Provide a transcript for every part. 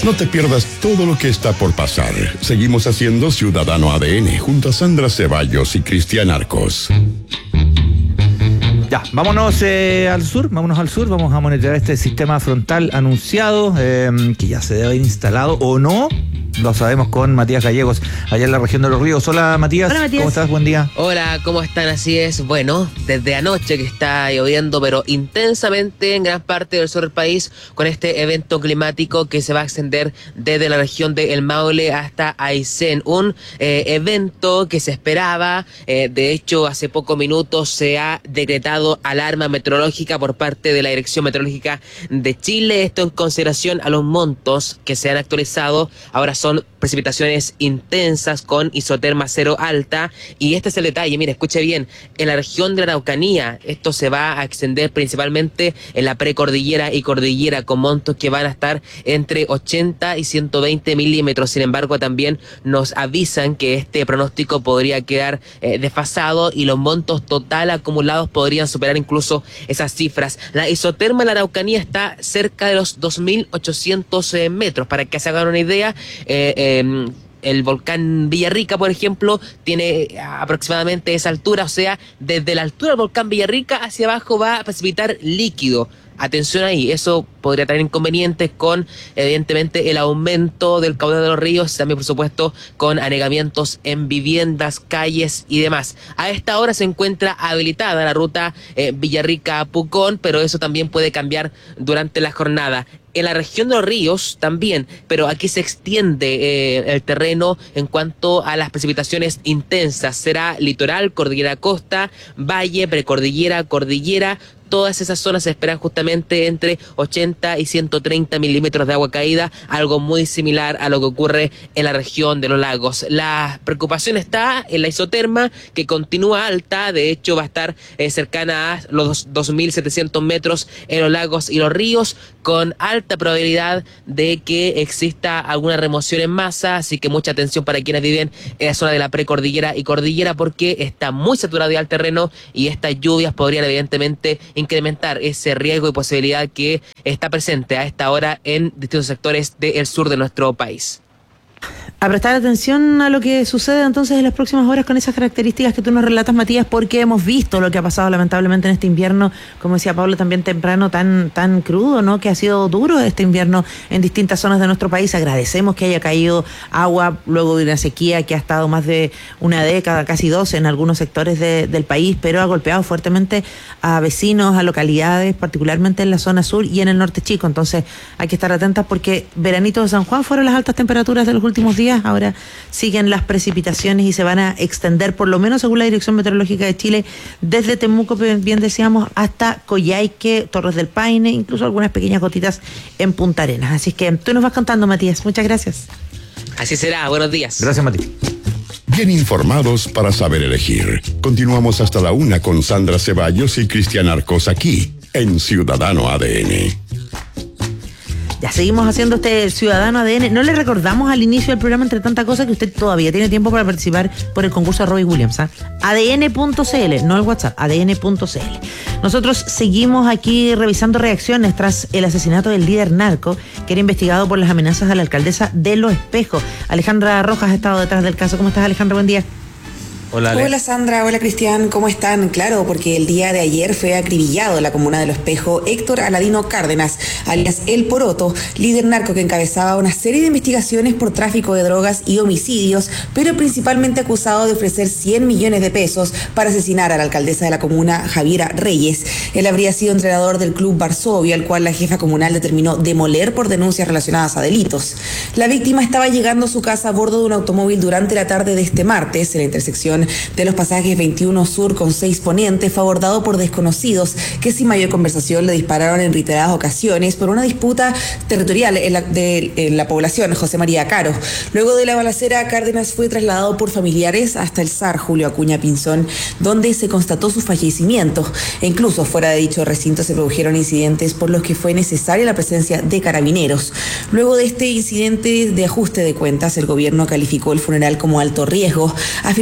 No te pierdas todo lo que está por pasar. Seguimos haciendo Ciudadano ADN junto a Sandra Ceballos y Cristian Arcos. Ya, vámonos al sur, vamos a monitorear este sistema frontal anunciado, que ya se debe haber instalado o no. Lo sabemos con Matías Gallegos, allá en la región de Los Ríos. Hola Matías. ¿Cómo estás? Buen día. Hola, ¿cómo están? Así es, bueno, desde anoche que está lloviendo, pero intensamente en gran parte del sur del país, con este evento climático que se va a extender desde la región de El Maule hasta Aysén. Un evento que se esperaba, de hecho hace pocos minutos se ha decretado alarma meteorológica por parte de la Dirección Meteorológica de Chile, esto en consideración a los montos que se han actualizado. Ahora son precipitaciones intensas con isoterma cero alta, y este es el detalle, mire, escuche bien, en la región de la Araucanía esto se va a extender principalmente en la precordillera y cordillera, con montos que van a estar entre 80 y 120 milímetros. Sin embargo, también nos avisan que este pronóstico podría quedar desfasado y los montos total acumulados podrían superar incluso esas cifras. La isoterma en la Araucanía está cerca de los 2.800 metros, para que se hagan una idea. El volcán Villarrica, por ejemplo, tiene aproximadamente esa altura, o sea, desde la altura del volcán Villarrica hacia abajo va a precipitar líquido. Atención ahí, eso podría traer inconvenientes con, evidentemente, el aumento del caudal de los ríos, también, por supuesto, con anegamientos en viviendas, calles y demás. A esta hora se encuentra habilitada la ruta Villarrica-Pucón, pero eso también puede cambiar durante la jornada. En la región de los ríos también, pero aquí se extiende el terreno en cuanto a las precipitaciones intensas. Será litoral, cordillera costa, valle, precordillera, cordillera. Todas esas zonas se esperan justamente entre 80 y 130 milímetros de agua caída, algo muy similar a lo que ocurre en la región de los lagos. La preocupación está en la isoterma, que continúa alta, de hecho va a estar cercana a los 2.700 metros en los lagos y los ríos, con alta probabilidad de que exista alguna remoción en masa, así que mucha atención para quienes viven en la zona de la precordillera y cordillera, porque está muy saturado ya el terreno y estas lluvias podrían evidentemente incrementar ese riesgo y posibilidad que está presente a esta hora en distintos sectores del sur de nuestro país. A prestar atención a lo que sucede entonces en las próximas horas con esas características que tú nos relatas, Matías, porque hemos visto lo que ha pasado lamentablemente en este invierno, como decía Pablo también temprano, tan crudo, ¿no? Que ha sido duro este invierno en distintas zonas de nuestro país. Agradecemos que haya caído agua luego de una sequía que ha estado más de una década, casi 2 en algunos sectores del país, pero ha golpeado fuertemente a vecinos, a localidades, particularmente en la zona sur y en el norte chico. Entonces hay que estar atentas, porque veranito de San Juan fueron las altas temperaturas de los últimos días. Ahora siguen las precipitaciones y se van a extender, por lo menos según la Dirección Meteorológica de Chile, desde Temuco, bien decíamos, hasta Coyhaique, Torres del Paine, incluso algunas pequeñas gotitas en Punta Arenas. Así que tú nos vas contando, Matías. Muchas gracias. Así será. Buenos días. Gracias, Matías. Bien informados para saber elegir. Continuamos hasta la 1 con Sandra Ceballos y Cristian Arcos aquí en Ciudadano ADN. Ya seguimos haciendo este Ciudadano ADN. No le recordamos al inicio del programa, entre tanta cosa, que usted todavía tiene tiempo para participar por el concurso de Robbie Williams. ADN.cl, no el WhatsApp, ADN.cl. Nosotros seguimos aquí revisando reacciones tras el asesinato del líder narco, que era investigado por las amenazas a la alcaldesa de Los Espejos. Alejandra Rojas ha estado detrás del caso. ¿Cómo estás, Alejandra? Buen día. Hola Sandra, hola Cristian, ¿cómo están? Claro, porque el día de ayer fue acribillado en la comuna de Los Espejos Héctor Aladino Cárdenas, alias El Poroto, líder narco que encabezaba una serie de investigaciones por tráfico de drogas y homicidios, pero principalmente acusado de ofrecer 100 millones de pesos para asesinar a la alcaldesa de la comuna, Javiera Reyes. Él habría sido entrenador del club Varsovia, al cual la jefa comunal determinó demoler por denuncias relacionadas a delitos. La víctima estaba llegando a su casa a bordo de un automóvil durante la tarde de este martes, en la intersección de los pasajes 21 Sur con 6 Poniente. Fue abordado por desconocidos que sin mayor conversación le dispararon en reiteradas ocasiones por una disputa territorial en la población José María Caro. Luego de la balacera, Cárdenas fue trasladado por familiares hasta el SAR Julio Acuña Pinzón, donde se constató su fallecimiento. E incluso fuera de dicho recinto se produjeron incidentes por los que fue necesaria la presencia de carabineros. Luego de este incidente de ajuste de cuentas, el gobierno calificó el funeral como alto riesgo, afirmando que se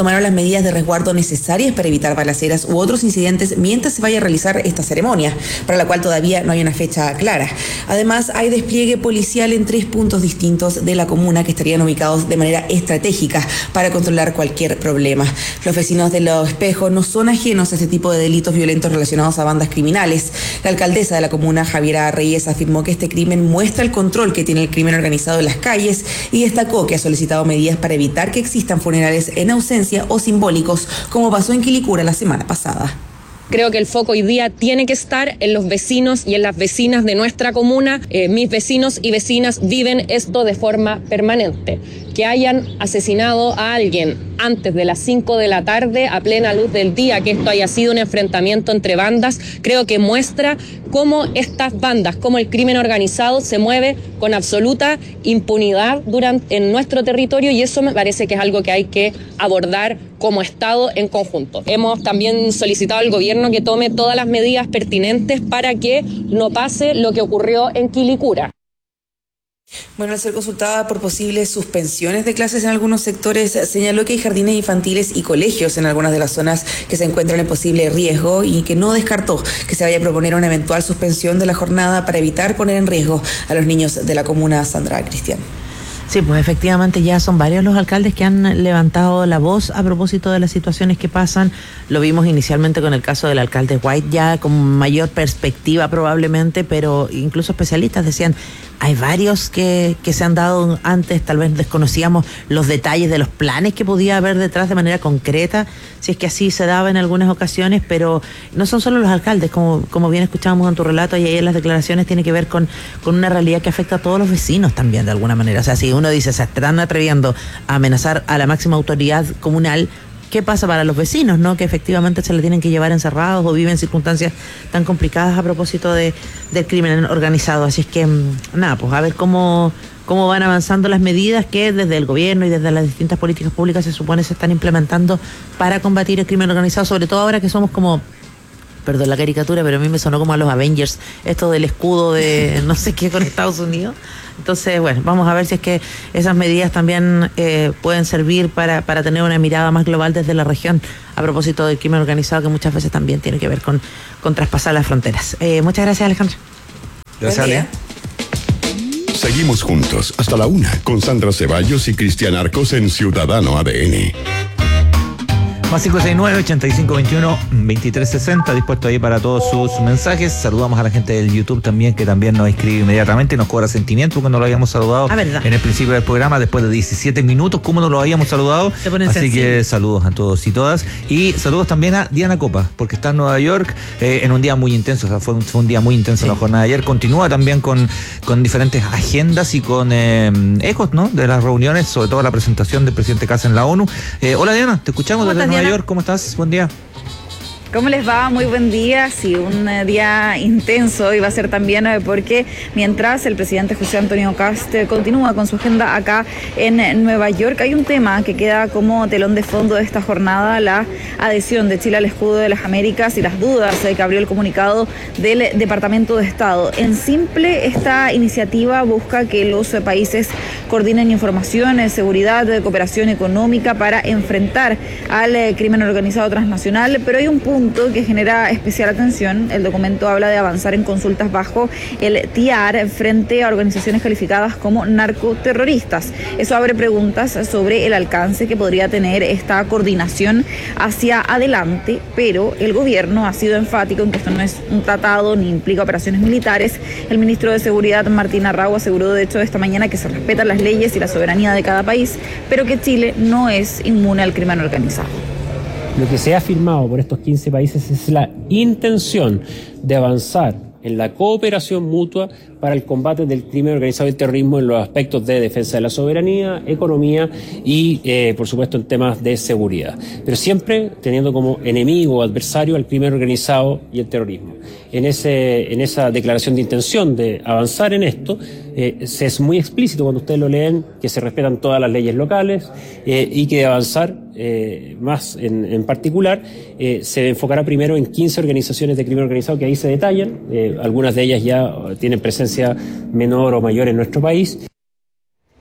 tomaron las medidas de resguardo necesarias para evitar balaceras u otros incidentes mientras se vaya a realizar esta ceremonia, para la cual todavía no hay una fecha clara. Además, hay despliegue policial en 3 puntos distintos de la comuna que estarían ubicados de manera estratégica para controlar cualquier problema. Los vecinos de Los Espejos no son ajenos a este tipo de delitos violentos relacionados a bandas criminales. La alcaldesa de la comuna, Javiera Reyes, afirmó que este crimen muestra el control que tiene el crimen organizado en las calles y destacó que ha solicitado medidas para evitar que existan funerales en ausencia o simbólicos, como pasó en Quilicura la semana pasada. Creo que el foco hoy día tiene que estar en los vecinos y en las vecinas de nuestra comuna. Mis vecinos y vecinas viven esto de forma permanente. Que hayan asesinado a alguien antes de las 5 de la tarde, a plena luz del día, que esto haya sido un enfrentamiento entre bandas, creo que muestra cómo estas bandas, cómo el crimen organizado se mueve con absoluta impunidad en nuestro territorio, y eso me parece que es algo que hay que abordar como Estado en conjunto. Hemos también solicitado al gobierno que tome todas las medidas pertinentes para que no pase lo que ocurrió en Quilicura. Bueno, al ser consultada por posibles suspensiones de clases en algunos sectores, señaló que hay jardines infantiles y colegios en algunas de las zonas que se encuentran en posible riesgo y que no descartó que se vaya a proponer una eventual suspensión de la jornada para evitar poner en riesgo a los niños de la comuna. Sandra Cristian. Sí, pues efectivamente ya son varios los alcaldes que han levantado la voz a propósito de las situaciones que pasan. Lo vimos inicialmente con el caso del alcalde White, ya con mayor perspectiva probablemente, pero incluso especialistas decían, hay varios que se han dado antes, tal vez desconocíamos los detalles de los planes que podía haber detrás de manera concreta, si es que así se daba en algunas ocasiones, pero no son solo los alcaldes, como bien escuchábamos en tu relato y ahí en las declaraciones, tiene que ver con una realidad que afecta a todos los vecinos también de alguna manera. O sea, si uno dice, se están atreviendo a amenazar a la máxima autoridad comunal, ¿qué pasa para los vecinos, no? Que efectivamente se le tienen que llevar encerrados o viven circunstancias tan complicadas a propósito del crimen organizado. Así es que, nada, pues a ver cómo van avanzando las medidas que desde el gobierno y desde las distintas políticas públicas se supone se están implementando para combatir el crimen organizado, sobre todo ahora que somos como, perdón la caricatura, pero a mí me sonó como a los Avengers, esto del escudo de no sé qué con Estados Unidos. Entonces, bueno, vamos a ver si es que esas medidas también pueden servir para tener una mirada más global desde la región a propósito del crimen organizado, que muchas veces también tiene que ver con traspasar las fronteras. Muchas gracias, Alejandra. Gracias, Ale. Seguimos juntos hasta la 1 con Sandra Ceballos y Cristian Arcos en Ciudadano ADN. Más 569-8521-2360, dispuesto ahí para todos sus mensajes. Saludamos a la gente del YouTube también, que también nos escribe inmediatamente y nos cobra sentimiento porque no lo habíamos saludado en el principio del programa, después de 17 minutos, como no lo habíamos saludado. Así que saludos a todos y todas. Y saludos también a Diana Copa, porque está en Nueva York en un día muy intenso. O sea, fue un día muy intenso la jornada de ayer. Continúa también con diferentes agendas y con ecos, ¿no?, de las reuniones, sobre todo la presentación del presidente Kast en la ONU. Hola Diana, te escuchamos desde Nueva York, ¿cómo estás? Buen día. ¿Cómo les va? Muy buen día. Sí, un día intenso, y va a ser también porque mientras el presidente José Antonio Kast continúa con su agenda acá en Nueva York, hay un tema que queda como telón de fondo de esta jornada: la adhesión de Chile al escudo de las Américas y las dudas que abrió el comunicado del Departamento de Estado. En simple, esta iniciativa busca que los países coordinen información, seguridad, cooperación económica para enfrentar al crimen organizado transnacional, pero hay un punto que genera especial atención. El documento habla de avanzar en consultas bajo el TIAR frente a organizaciones calificadas como narcoterroristas. Eso abre preguntas sobre el alcance que podría tener esta coordinación hacia adelante, pero el gobierno ha sido enfático en que esto no es un tratado ni implica operaciones militares. El ministro de Seguridad, Martín Arrau, aseguró de hecho esta mañana que se respetan las leyes y la soberanía de cada país, pero que Chile no es inmune al crimen organizado. Lo que se ha firmado por estos 15 países es la intención de avanzar en la cooperación mutua para el combate del crimen organizado y el terrorismo en los aspectos de defensa de la soberanía, economía y, por supuesto, en temas de seguridad. Pero siempre teniendo como enemigo o adversario al crimen organizado y el terrorismo. En esa declaración de intención de avanzar en esto, se es muy explícito cuando ustedes lo leen, que se respetan todas las leyes locales y que de avanzar más en particular se enfocará primero en 15 organizaciones de crimen organizado que ahí se detallan. Algunas de ellas ya tienen presencia menor o mayor en nuestro país.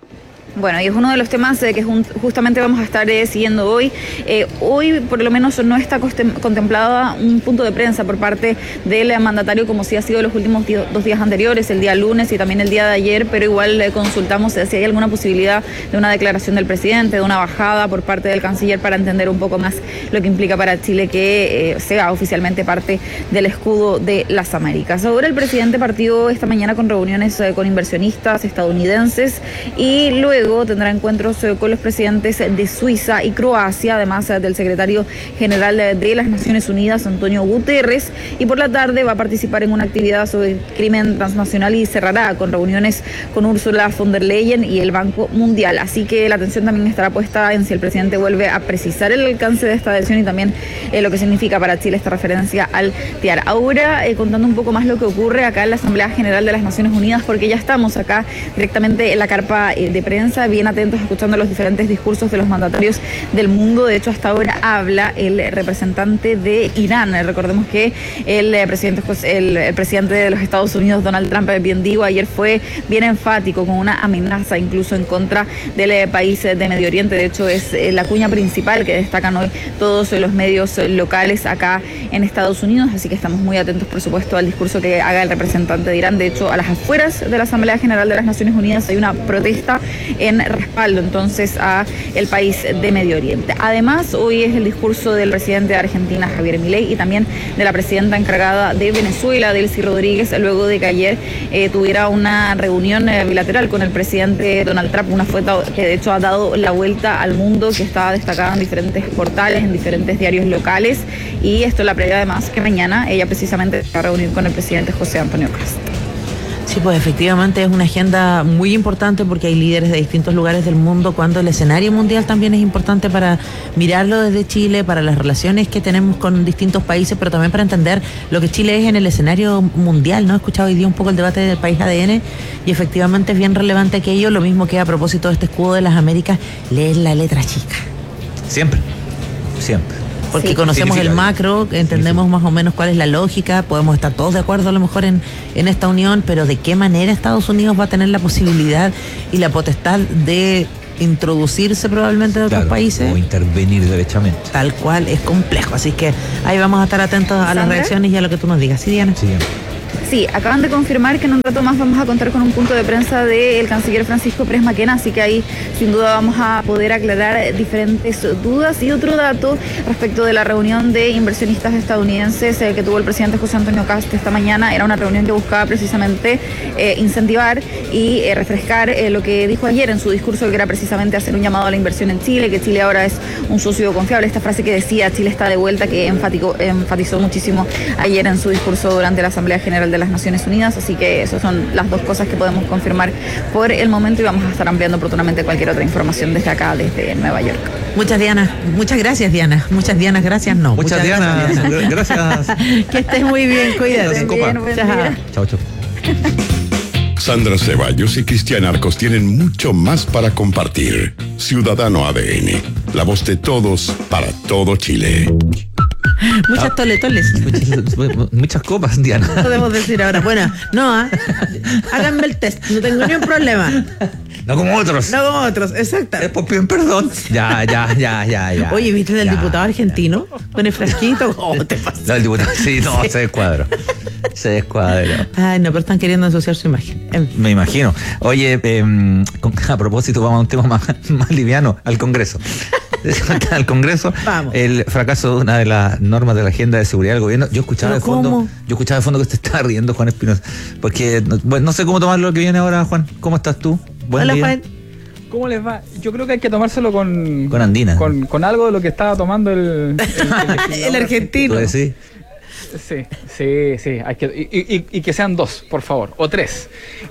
Bueno, y es uno de los temas que justamente vamos a estar siguiendo hoy. Hoy, por lo menos, no está contemplada un punto de prensa por parte del mandatario, como sí ha sido los últimos 2 días anteriores, el día lunes y también el día de ayer, pero igual consultamos si hay alguna posibilidad de una declaración del presidente, de una bajada por parte del canciller para entender un poco más lo que implica para Chile que sea oficialmente parte del escudo de las Américas. Ahora el presidente partió esta mañana con reuniones con inversionistas estadounidenses y luego tendrá encuentros con los presidentes de Suiza y Croacia, además del secretario general de las Naciones Unidas, Antonio Guterres, y por la tarde va a participar en una actividad sobre crimen transnacional y cerrará con reuniones con Ursula von der Leyen y el Banco Mundial. Así que la atención también estará puesta en si el presidente vuelve a precisar el alcance de esta adhesión y también lo que significa para Chile esta referencia al TIAR. Ahora, contando un poco más lo que ocurre acá en la Asamblea General de las Naciones Unidas, porque ya estamos acá directamente en la carpa de prensa, bien atentos escuchando los diferentes discursos de los mandatarios del mundo. De hecho, hasta ahora habla el representante de Irán. Recordemos que el presidente de los Estados Unidos, Donald Trump, bien digo, ayer fue bien enfático con una amenaza incluso en contra del país de Medio Oriente. De hecho, es la cuña principal que destacan hoy todos los medios locales acá en Estados Unidos, así que estamos muy atentos, por supuesto, al discurso que haga el representante de Irán. De hecho, a las afueras de la Asamblea General de las Naciones Unidas hay una protesta en respaldo entonces a el país de Medio Oriente. Además, hoy es el discurso del presidente de Argentina, Javier Milei, y también de la presidenta encargada de Venezuela, Delcy Rodríguez, luego de que ayer tuviera una reunión bilateral con el presidente Donald Trump, una foto que de hecho ha dado la vuelta al mundo, que está destacada en diferentes portales, en diferentes diarios locales, y esto la previa además que mañana ella precisamente se va a reunir con el presidente José Antonio Cast. Sí, pues efectivamente es una agenda muy importante porque hay líderes de distintos lugares del mundo, cuando el escenario mundial también es importante para mirarlo desde Chile, para las relaciones que tenemos con distintos países, pero también para entender lo que Chile es en el escenario mundial, ¿no? He escuchado hoy día un poco el debate del país ADN y efectivamente es bien relevante aquello, lo mismo que a propósito de este escudo de las Américas, leer la letra chica. Siempre. Porque sí, conocemos el macro, entendemos más o menos cuál es la lógica, podemos estar todos de acuerdo a lo mejor en esta unión, pero de qué manera Estados Unidos va a tener la posibilidad y la potestad de introducirse probablemente en otros países. O intervenir derechamente. Tal cual, es complejo, así que ahí vamos a estar atentos a las reacciones y a lo que tú nos digas. ¿Sí, Diana? Sí. Sí, acaban de confirmar que en un rato más vamos a contar con un punto de prensa del canciller Francisco Pérez Maquena, así que ahí sin duda vamos a poder aclarar diferentes dudas. Y otro dato respecto de la reunión de inversionistas estadounidenses que tuvo el presidente José Antonio Cast esta mañana, era una reunión que buscaba precisamente incentivar y refrescar lo que dijo ayer en su discurso, que era precisamente hacer un llamado a la inversión en Chile, que Chile ahora es un socio confiable. Esta frase que decía Chile está de vuelta, que enfatizó muchísimo ayer en su discurso durante la Asamblea General de las Naciones Unidas, así que esas son las dos cosas que podemos confirmar por el momento y vamos a estar ampliando oportunamente cualquier otra información desde acá, desde Nueva York. Muchas gracias, Diana. Muchas Diana, gracias, no. Muchas Diana, gracias. Que estés muy bien, cuídate. Chao. Sandra Ceballos y Cristian Arcos tienen mucho más para compartir. Ciudadano ADN, la voz de todos para todo Chile. Muchas toletoles. Muchas copas, Diana. Podemos decir ahora. Bueno, no, háganme el test. No tengo ni un problema. No como otros. Exacto. Después piden perdón. Ya. Oye, ¿viste del diputado argentino? Con el frasquito. ¿Cómo te pasa? No, el diputado, sí, no, se descuadró. Ay, no, pero están queriendo ensuciar su imagen. Me imagino. Oye, a propósito, vamos a un tema más liviano, al Congreso. Al Congreso, vamos. El fracaso de una de las normas de la agenda de seguridad del gobierno. Yo escuchaba de fondo que se estaba riendo Juan Espinosa, porque no sé cómo tomar lo que viene ahora, Juan. ¿Cómo estás tú? Hola, día. Juan. ¿Cómo les va? Yo creo que hay que tomárselo con andina. Con algo de lo que estaba tomando el argentino. ¿Tú decís? Sí. Hay que, y que sean 2, por favor, o 3.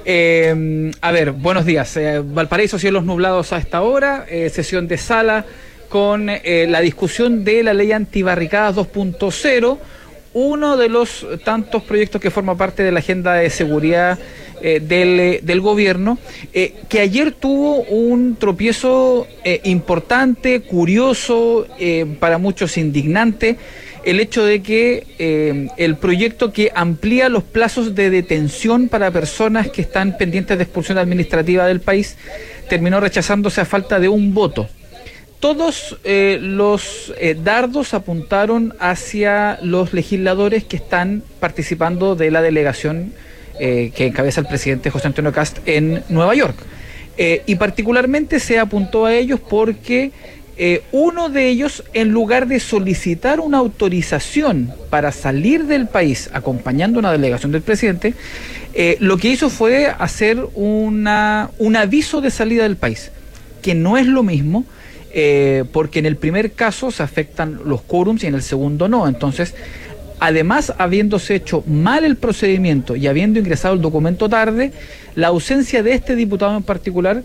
A ver, buenos días. Valparaíso, cielos nublados a esta hora. Sesión de sala con la discusión de la ley antibarricadas 2.0, uno de los tantos proyectos que forma parte de la agenda de seguridad del gobierno, que ayer tuvo un tropiezo importante, curioso, para muchos indignante, el hecho de que el proyecto que amplía los plazos de detención para personas que están pendientes de expulsión administrativa del país terminó rechazándose a falta de un voto. Todos los dardos apuntaron hacia los legisladores que están participando de la delegación que encabeza el presidente José Antonio Kast en Nueva York. Y particularmente se apuntó a ellos porque uno de ellos, en lugar de solicitar una autorización para salir del país acompañando una delegación del presidente, lo que hizo fue hacer un aviso de salida del país, que no es lo mismo, porque en el primer caso se afectan los quórums y en el segundo no. Entonces, además, habiéndose hecho mal el procedimiento y habiendo ingresado el documento tarde, la ausencia de este diputado en particular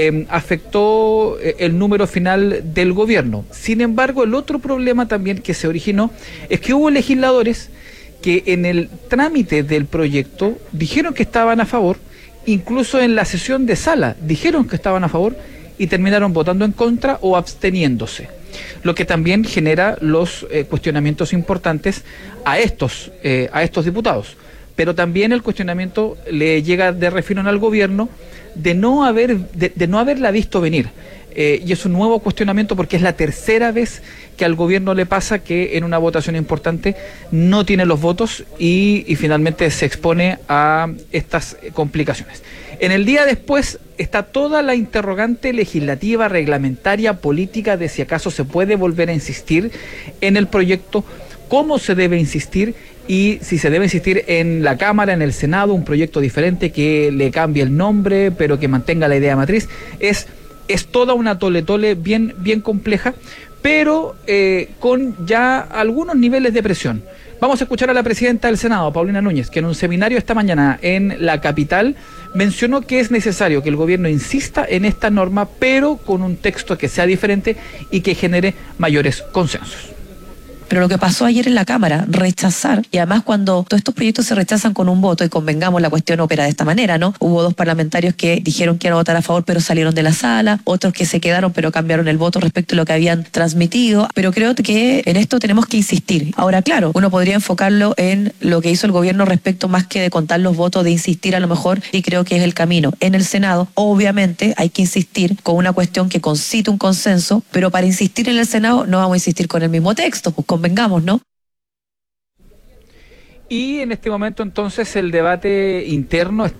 afectó el número final del gobierno. Sin embargo, el otro problema también que se originó es que hubo legisladores que en el trámite del proyecto dijeron que estaban a favor, incluso en la sesión de sala dijeron que estaban a favor y terminaron votando en contra o absteniéndose, lo que también genera los cuestionamientos importantes a estos diputados. Pero también el cuestionamiento le llega de refilón al gobierno de no haberla visto venir. Y es un nuevo cuestionamiento porque es la tercera vez que al gobierno le pasa que en una votación importante no tiene los votos y finalmente se expone a estas complicaciones. En el día después está toda la interrogante legislativa, reglamentaria, política de si acaso se puede volver a insistir en el proyecto, cómo se debe insistir y si se debe insistir en la Cámara, en el Senado, un proyecto diferente que le cambie el nombre pero que mantenga la idea matriz. Es toda una tole-tole bien compleja, pero con ya algunos niveles de presión. Vamos a escuchar a la presidenta del Senado, Paulina Núñez, que en un seminario esta mañana en la capital mencionó que es necesario que el gobierno insista en esta norma, pero con un texto que sea diferente y que genere mayores consensos. Pero lo que pasó ayer en la Cámara, rechazar, y además cuando todos estos proyectos se rechazan con un voto, y convengamos, la cuestión opera de esta manera, ¿no? Hubo 2 parlamentarios que dijeron que iban a votar a favor, pero salieron de la sala, otros que se quedaron, pero cambiaron el voto respecto a lo que habían transmitido, pero creo que en esto tenemos que insistir. Ahora, claro, uno podría enfocarlo en lo que hizo el gobierno respecto más que de contar los votos, de insistir a lo mejor, y creo que es el camino. En el Senado, obviamente, hay que insistir con una cuestión que concite un consenso, pero para insistir en el Senado no vamos a insistir con el mismo texto, pues convengamos, ¿no? Y en este momento entonces el debate interno